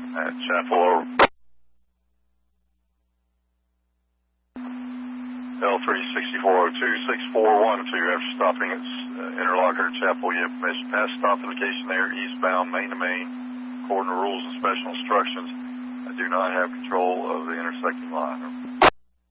at Chapel. L364026412 after stopping at Interlocker Chapel. You have permission to pass stop indication there, eastbound main to main, according to rules and special instructions. I do not have control of the intersecting line.